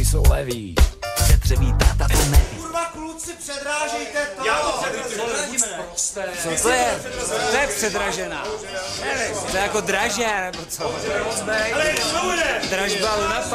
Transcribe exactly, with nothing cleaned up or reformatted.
Taky jsou levý. Šetřivý táta to neví. Kurva, kluci, předrážejte to! Já to předrážíme. Co to je? To je předražená. To je jako draže, nebo co? Ale co bude? Dražba Luna